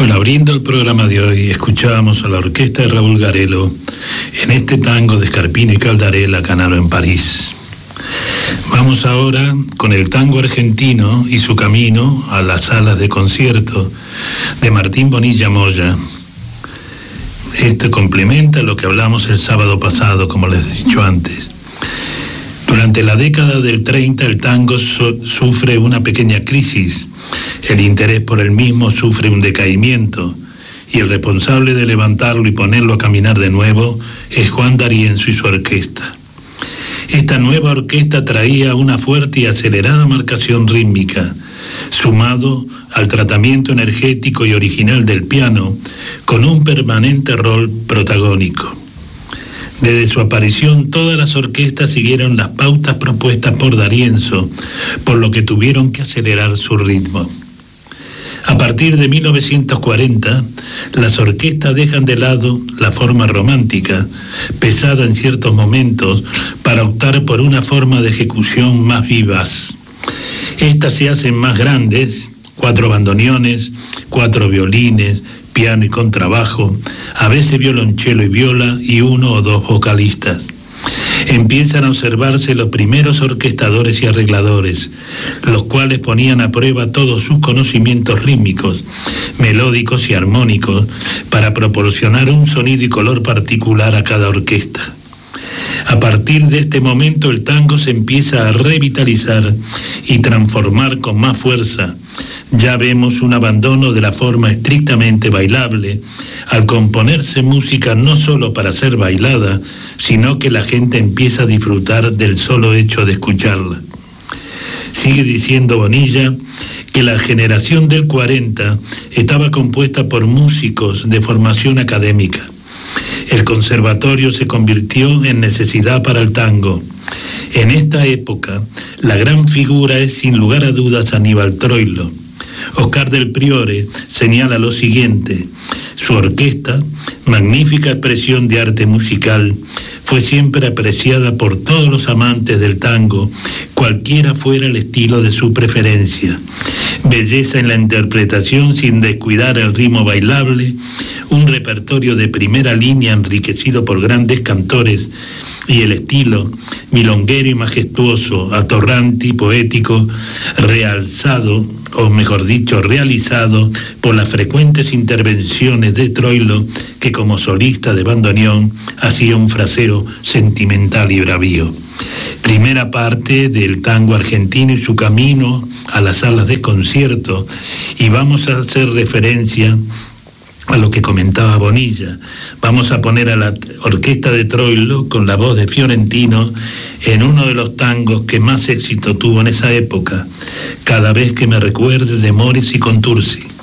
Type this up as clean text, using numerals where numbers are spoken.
Bueno, abriendo el programa de hoy, escuchábamos a la orquesta de Raúl Garelo en este tango de Scarpino y Caldarella, Canaro en París. Vamos ahora con el tango argentino y su camino a las salas de concierto de Martín Bonilla Moya. Esto complementa lo que hablamos el sábado pasado, como les he dicho antes. Durante la década del 30 el tango sufre una pequeña crisis. El interés por el mismo sufre un decaimiento y el responsable de levantarlo y ponerlo a caminar de nuevo es Juan D'Arienzo y su orquesta. Esta nueva orquesta traía una fuerte y acelerada marcación rítmica, sumado al tratamiento energético y original del piano, con un permanente rol protagónico. Desde su aparición, todas las orquestas siguieron las pautas propuestas por D'Arienzo, por lo que tuvieron que acelerar su ritmo. A partir de 1940, las orquestas dejan de lado la forma romántica, pesada en ciertos momentos, para optar por una forma de ejecución más vivaz. Estas se hacen más grandes, 4 bandoneones, 4 violines, piano y contrabajo, a veces violonchelo y viola y 1 o 2 vocalistas. Empiezan a observarse los primeros orquestadores y arregladores, los cuales ponían a prueba todos sus conocimientos rítmicos, melódicos y armónicos para proporcionar un sonido y color particular a cada orquesta. A partir de este momento el tango se empieza a revitalizar y transformar con más fuerza. Ya vemos un abandono de la forma estrictamente bailable, al componerse música no solo para ser bailada, sino que la gente empieza a disfrutar del solo hecho de escucharla. Sigue diciendo Bonilla que la generación del 40 estaba compuesta por músicos de formación académica. El conservatorio se convirtió en necesidad para el tango. En esta época, la gran figura es sin lugar a dudas Aníbal Troilo. Oscar del Priore señala lo siguiente: su orquesta, magnífica expresión de arte musical, fue siempre apreciada por todos los amantes del tango, cualquiera fuera el estilo de su preferencia. Belleza en la interpretación sin descuidar el ritmo bailable, un repertorio de primera línea enriquecido por grandes cantores y el estilo milonguero y majestuoso, atorrante y poético, realzado, o mejor dicho, realizado por las frecuentes intervenciones de Troilo, que como solista de bandoneón hacía un fraseo sentimental y bravío. Primera parte del tango argentino y su camino a las salas de concierto, y vamos a hacer referencia a lo que comentaba Bonilla. Vamos a poner a la orquesta de Troilo con la voz de Fiorentino en uno de los tangos que más éxito tuvo en esa época, Cada vez que me recuerde, de Moris y Contursi.